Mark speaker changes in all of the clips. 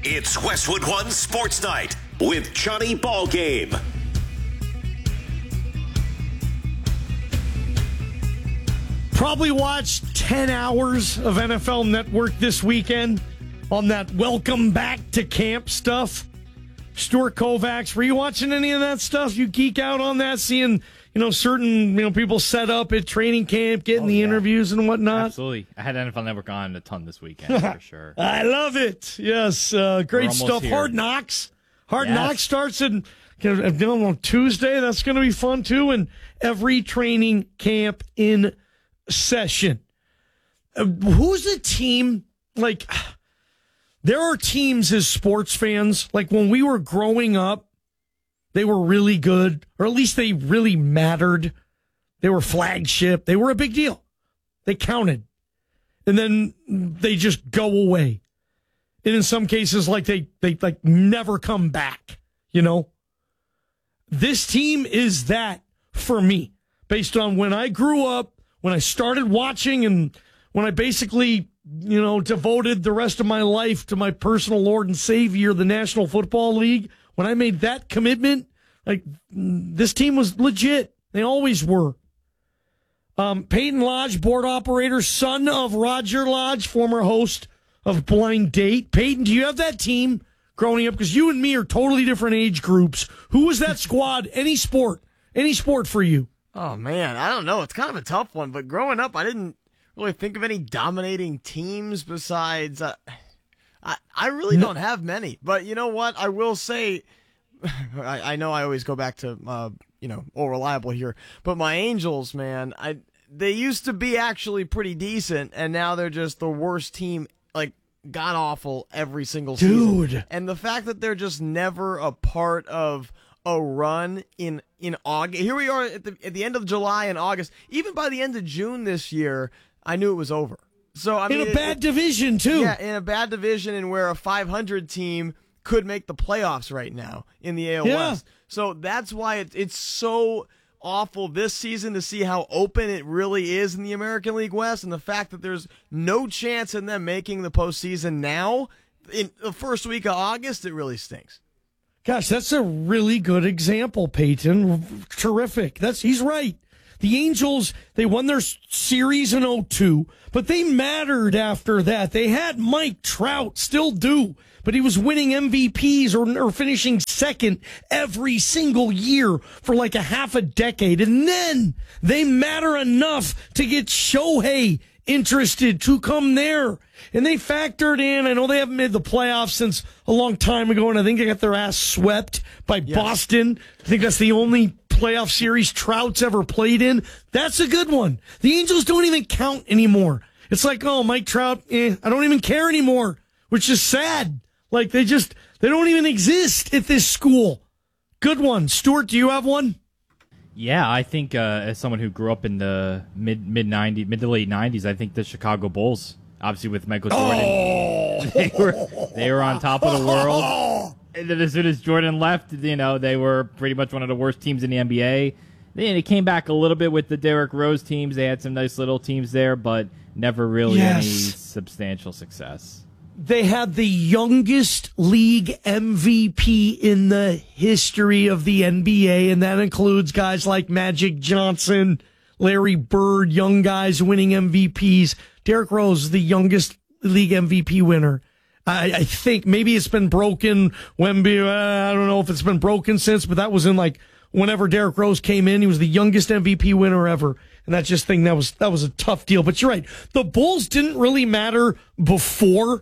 Speaker 1: It's Westwood One Sports Night with Johnny Ballgame.
Speaker 2: Probably watched 10 hours of NFL Network this weekend on that welcome back to camp stuff. Stuart Kovacs, were you watching any of that stuff? You geek out on that, seeing certain people set up at training camp, getting the interviews and whatnot?
Speaker 3: Absolutely. I had NFL Network on a ton this weekend, for sure.
Speaker 2: I love it. Yes, great stuff.
Speaker 3: Here.
Speaker 2: Hard Knocks. Hard Knocks starts on Tuesday. That's going to be fun, too. And every training camp in session. Who's the team? There are teams as sports fans, when we were growing up, they were really good, or at least they really mattered. They were flagship. They were a big deal. They counted. And then they just go away. And in some cases, they never come back, This team is that for me, based on when I grew up, when I started watching, and when I basically, devoted the rest of my life to my personal Lord and Savior, the National Football League. When I made that commitment, this team was legit. They always were. Peyton Lodge, board operator, son of Roger Lodge, former host of Blind Date. Peyton, do you have that team growing up? Because you and me are totally different age groups. Who was that squad? Any sport for you?
Speaker 4: Oh, man, I don't know. It's kind of a tough one, but growing up, I didn't really think of any dominating teams besides... I really don't have many, but you know what? I will say, I know I always go back to, Old Reliable here, but my Angels, man, they used to be actually pretty decent, and now they're just the worst team, god-awful every single season.
Speaker 2: Dude.
Speaker 4: And the fact that they're just never a part of a run in August. Here we are at the end of July and August. Even by the end of June this year, I knew it was over. So I mean,
Speaker 2: in a bad division too.
Speaker 4: Yeah, in a bad division, and where a 500 team could make the playoffs right now in the AL West. So that's why it's so awful this season to see how open it really is in the American League West, and the fact that there's no chance in them making the postseason now in the first week of August. It really stinks.
Speaker 2: Gosh, that's a really good example, Peyton. Terrific. He's right. The Angels, they won their series in 2002, but they mattered after that. They had Mike Trout, still do, but he was winning MVPs or finishing second every single year for a half a decade. And then they matter enough to get Shohei interested to come there. And they factored in, I know they haven't made the playoffs since a long time ago, and I think they got their ass swept by Boston. I think that's the only playoff series Trout's ever played in. That's a good one. The Angels don't even count anymore. It's Mike Trout, I don't even care anymore, which is sad. They don't even exist at this school. Good one. Stuart, do you have one?
Speaker 3: Yeah, I think as someone who grew up in the mid to late 90s, I think the Chicago Bulls, obviously with Michael Jordan, they were on top of the world. And then as soon as Jordan left, they were pretty much one of the worst teams in the NBA. Then it came back a little bit with the Derrick Rose teams. They had some nice little teams there, but never really any substantial success.
Speaker 2: They had the youngest league MVP in the history of the NBA, and that includes guys like Magic Johnson, Larry Bird, young guys winning MVPs. Derrick Rose, the youngest league MVP winner. I think maybe it's been broken. Wemby, I don't know if it's been broken since, but that was in whenever Derrick Rose came in, he was the youngest MVP winner ever. And that was a tough deal. But you're right. The Bulls didn't really matter before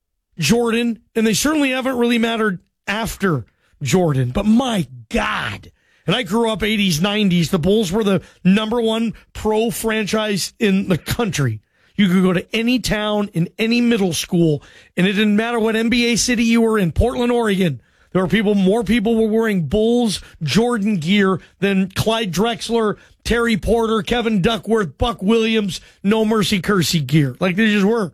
Speaker 2: Jordan, and they certainly haven't really mattered after Jordan. But my God. And I grew up 80s, 90s. The Bulls were the number one pro franchise in the country. You could go to any town in any middle school, and it didn't matter what NBA city you were in. Portland, Oregon. There were more people were wearing Bulls Jordan gear than Clyde Drexler, Terry Porter, Kevin Duckworth, Buck Williams, No Mercy Kersey gear. They just were.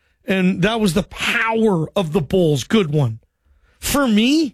Speaker 2: And that was the power of the Bulls. Good one. For me,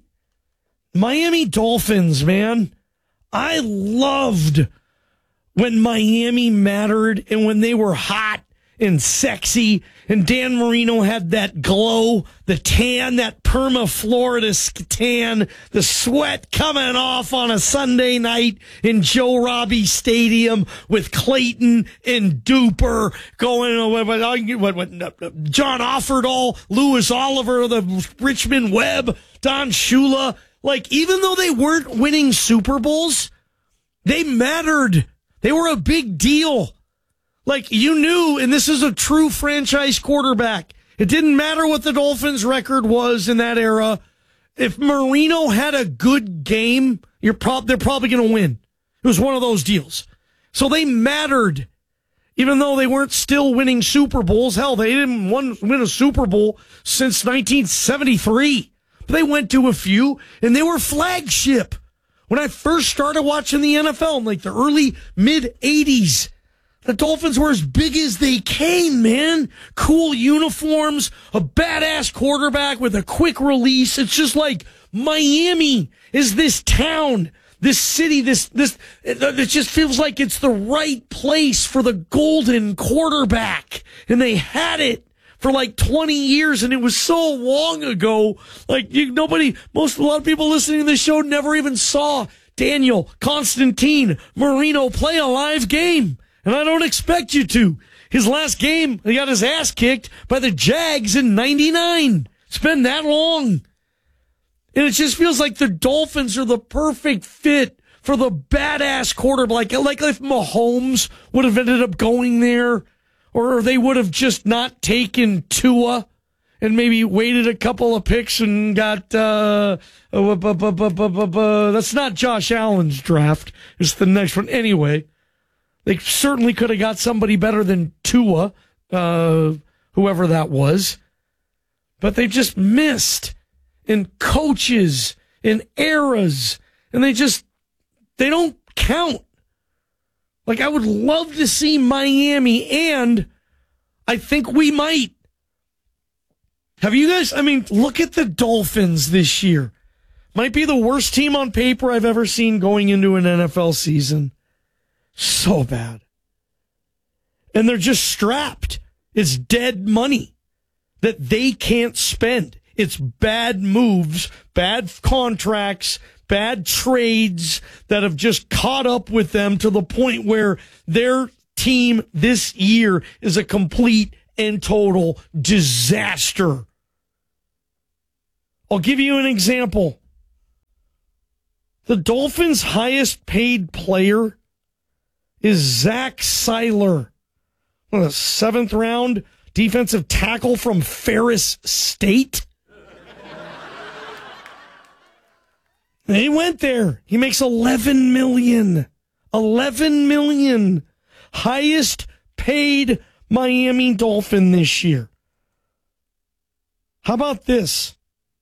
Speaker 2: Miami Dolphins, man. I loved when Miami mattered and when they were hot and sexy, and Dan Marino had that glow, the tan, that perma Florida tan, the sweat coming off on a Sunday night in Joe Robbie Stadium with Clayton and Duper going, John Offerdahl, Lewis Oliver, the Richmond Webb, Don Shula. Like, even though they weren't winning Super Bowls, they mattered. They were a big deal. Like, you knew, and this is a true franchise quarterback. It didn't matter what the Dolphins' record was in that era. If Marino had a good game, they're probably going to win. It was one of those deals. So they mattered, even though they weren't still winning Super Bowls. Hell, they didn't win a Super Bowl since 1973. But they went to a few, and they were flagship. When I first started watching the NFL in like the early, mid-'80s, the Dolphins were as big as they came, man. Cool uniforms, a badass quarterback with a quick release. It's just like Miami is this town, this city, it just feels like it's the right place for the golden quarterback. And they had it for like 20 years, and it was so long ago. Like, a lot of people listening to this show never even saw Daniel, Constantine, Marino play a live game. And I don't expect you to. His last game, he got his ass kicked by the Jags in 99. It's been that long. And it just feels like the Dolphins are the perfect fit for the badass quarterback. Like if Mahomes would have ended up going there, or they would have just not taken Tua and maybe waited a couple of picks and got, that's not Josh Allen's draft. It's the next one. Anyway. They certainly could have got somebody better than Tua, whoever that was. But they just missed in coaches, in eras, and they don't count. Like, I would love to see Miami, and I think we might. Have you guys, look at the Dolphins this year. Might be the worst team on paper I've ever seen going into an NFL season. So bad. And they're just strapped. It's dead money that they can't spend. It's bad moves, bad contracts, bad trades that have just caught up with them to the point where their team this year is a complete and total disaster. I'll give you an example. The Dolphins' highest paid player is Zach Seiler, a 7th round defensive tackle from Ferris State. And he went there. He makes $11 million. $11 million. Highest paid Miami Dolphin this year. How about this?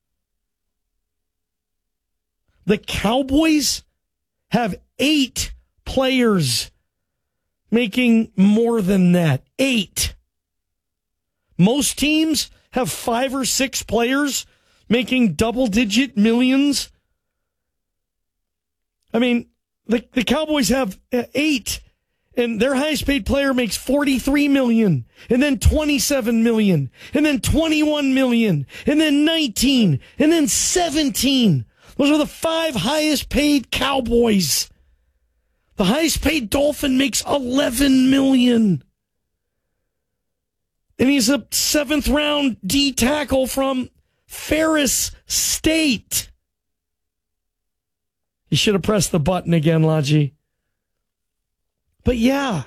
Speaker 2: The Cowboys have 8 players making more than that. 8. Most teams have 5 or 6 players making double-digit millions. The Cowboys have 8, and their highest-paid player makes $43 million, and then $27 million, and then $21 million, and then $19, and then $17. Those are the 5 highest-paid Cowboys. The highest-paid Dolphin makes $11 million. And he's a 7th-round D tackle from Ferris State. You should have pressed the button again, Laji. But yeah.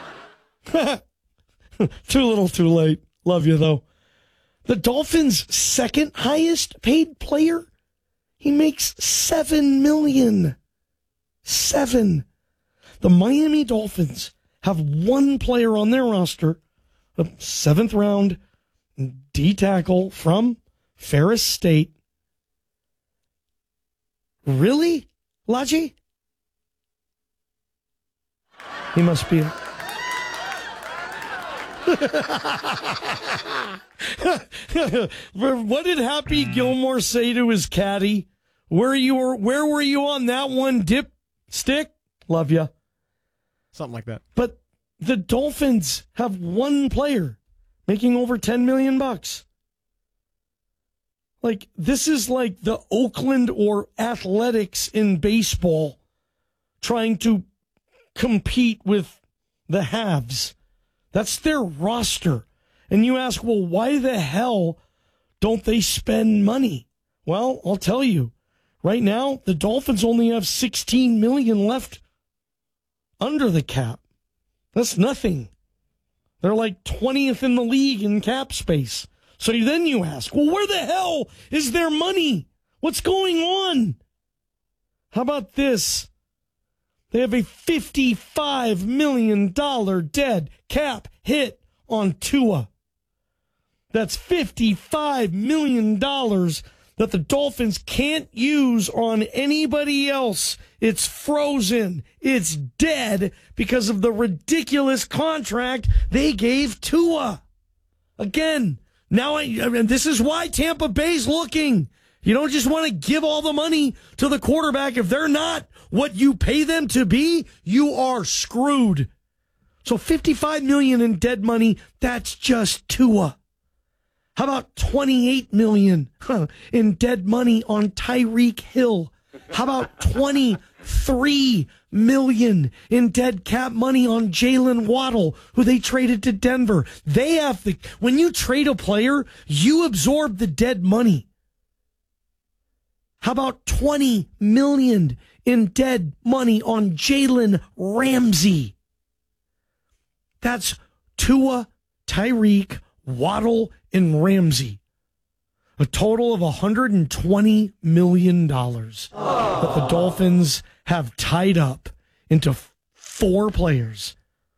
Speaker 2: Too little, too late. Love you, though. The Dolphins' 2nd highest-paid player, he makes $7 million. 7. The Miami Dolphins have 1 player on their roster, a 7th round D tackle from Ferris State. Really, Laji? He must be. What did Happy Gilmore say to his caddy? Where were you on that one, dipstick? Love ya.
Speaker 4: Something like that.
Speaker 2: But the Dolphins have one player making over $10 million. Like, this is like the Oakland or Athletics in baseball trying to compete with the Habs. That's their roster. And you ask, well, why the hell don't they spend money? Well, I'll tell you. Right now, the Dolphins only have $16 million left under the cap. That's nothing. They're like 20th in the league in cap space. So then you ask, well, where the hell is their money? What's going on? How about this? They have a $55 million dead cap hit on Tua. That's $55 million that the Dolphins can't use on anybody else. It's frozen. It's dead because of the ridiculous contract they gave Tua. Again, now this is why Tampa Bay's looking. You don't just want to give all the money to the quarterback. If they're not what you pay them to be, you are screwed. So $55 million in dead money, that's just Tua. How about $28 million in dead money on Tyreek Hill? How about $23 million in dead cap money on Jalen Waddle, who they traded to Denver? When you trade a player, you absorb the dead money. How about $20 million in dead money on Jalen Ramsey? That's Tua, Tyreek, Waddle, and Ramsey. A total of $120 million that the Dolphins have tied up into 4 players.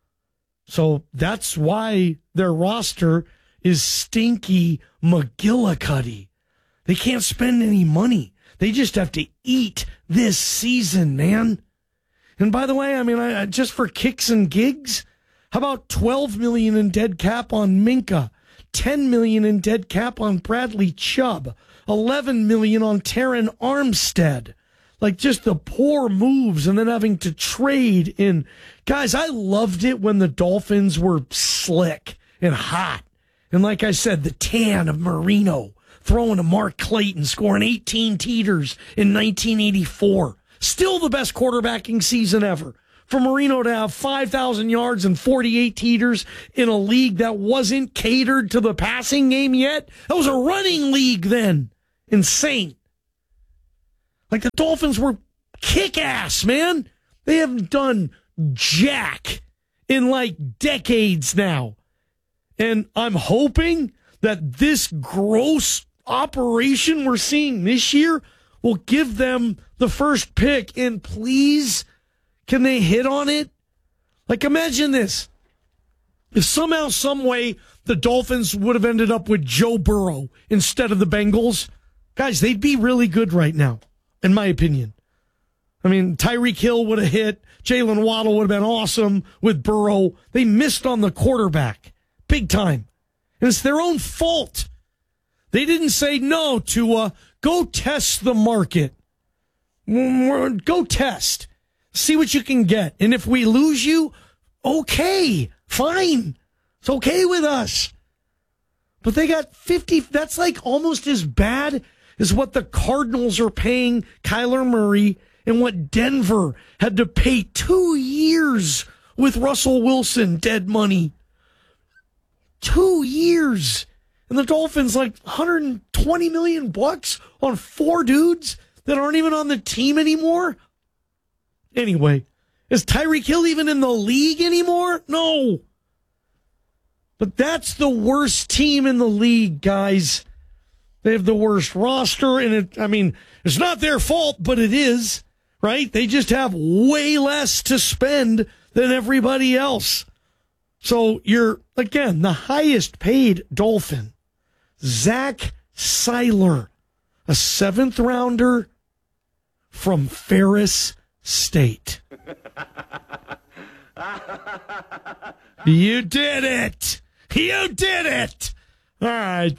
Speaker 2: So that's why their roster is stinky McGillicuddy. They can't spend any money. They just have to eat this season, man. And by the way, I just for kicks and gigs, how about $12 million in dead cap on Minka? $10 million in dead cap on Bradley Chubb, $11 million on Terran Armstead. Like, just the poor moves and then having to trade in. Guys, I loved it when the Dolphins were slick and hot. And like I said, the tan of Marino throwing to Mark Clayton, scoring 18 teeters in 1984. Still the best quarterbacking season ever. For Marino to have 5,000 yards and 48 teeters in a league that wasn't catered to the passing game yet. That was a running league then. Insane. Like, the Dolphins were kick-ass, man. They haven't done jack in like decades now. And I'm hoping that this gross operation we're seeing this year will give them the first pick. And please, can they hit on it? Like, imagine this. If somehow, some way, the Dolphins would have ended up with Joe Burrow instead of the Bengals, guys, they'd be really good right now, in my opinion. I mean, Tyreek Hill would have hit. Jalen Waddle would have been awesome with Burrow. They missed on the quarterback. Big time. And it's their own fault. They didn't say, no, Tua, go test the market. Go test. See what you can get. And if we lose you, okay, fine. It's okay with us. But they got 50. That's like almost as bad as what the Cardinals are paying Kyler Murray and what Denver had to pay 2 years with Russell Wilson, dead money. 2 years. And the Dolphins like $120 million on 4 dudes that aren't even on the team anymore. Anyway, is Tyreek Hill even in the league anymore? No. But that's the worst team in the league, guys. They have the worst roster, and it's not their fault, but it is, right? They just have way less to spend than everybody else. So you're, again, the highest paid Dolphin, Zach Seiler, a 7th rounder from Ferris State. You did it. You did it. All right,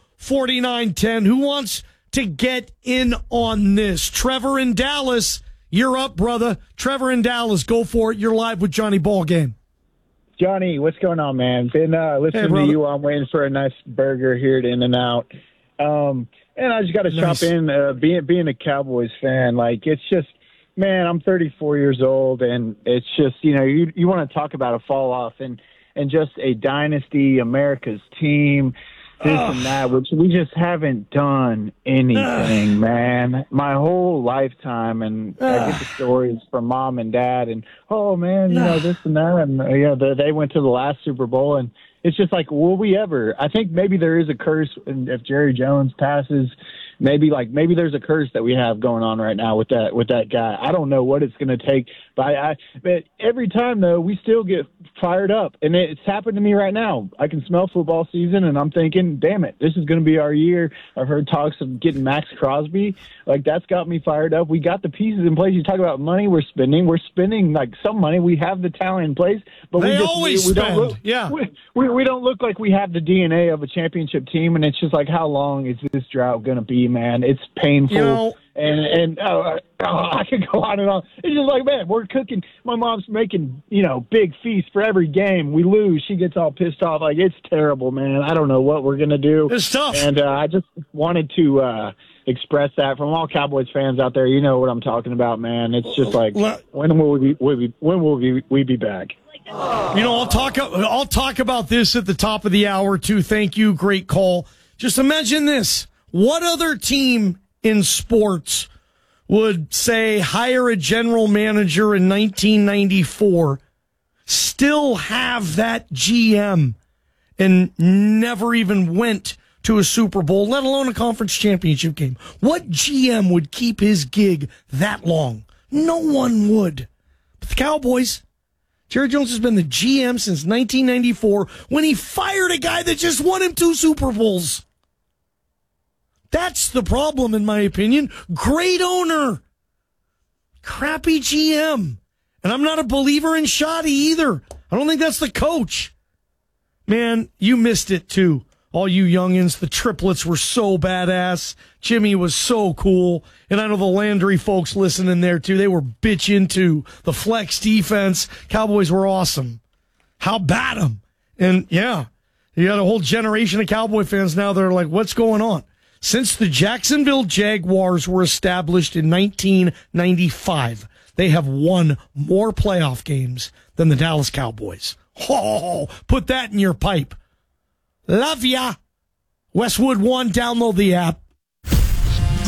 Speaker 2: 310-840-4910. Who wants to get in on this? Trevor in Dallas, you're up, brother. Trevor in Dallas, go for it. You're live with Johnny Ballgame.
Speaker 5: Johnny, what's going on, man? Been listening to you. I'm waiting for a nice burger here at In-N-Out. And I just got to chop in, being a Cowboys fan. Like, it's just, man, I'm 34 years old, and it's just, you want to talk about a fall off and just a dynasty, America's team, this and that, which we just haven't done anything, man. My whole lifetime, and I get the stories from mom and dad, and, oh, man, this and that, and, they went to the last Super Bowl, and it's just like, will we ever? I think maybe there is a curse if Jerry Jones passes. Maybe there's a curse that we have going on right now with that guy. I don't know what it's going to take, but every time though we still get fired up, and it's happened to me right now. I can smell football season, and I'm thinking, damn it, this is going to be our year. I've heard talks of getting Max Crosby. Like, that's got me fired up. We got the pieces in place. You talk about money we're spending like some money. We have the talent in place, but we don't look, we don't look like we have the DNA of a championship team, and it's just like, how long is this drought going to be, man? It's painful. And I could go on and on. It's just like, man, we're cooking. My mom's making, big feasts for every game. We lose. She gets all pissed off. Like, it's terrible, man. I don't know what we're going to do.
Speaker 2: It's tough.
Speaker 5: And I just wanted to express that from all Cowboys fans out there. You know what I'm talking about, man. It's just like, when will we be back?
Speaker 2: I'll talk about this at the top of the hour, too. Thank you. Great call. Just imagine this. What other team in sports would say hire a general manager in 1994, still have that GM, and never even went to a Super Bowl, let alone a conference championship game? What GM would keep his gig that long? No one would. But the Cowboys, Jerry Jones has been the GM since 1994 when he fired a guy that just won him 2 Super Bowls. That's the problem, in my opinion. Great owner. Crappy GM. And I'm not a believer in Shoddy either. I don't think that's the coach. Man, you missed it too. All you youngins, the triplets were so badass. Jimmy was so cool. And I know the Landry folks listening there too. They were bitching too. The flex defense. Cowboys were awesome. How bad them? And yeah, you got a whole generation of Cowboy fans now that are like, what's going on? Since the Jacksonville Jaguars were established in 1995, they have won more playoff games than the Dallas Cowboys. Oh, put that in your pipe. Love ya. Westwood One, download the app.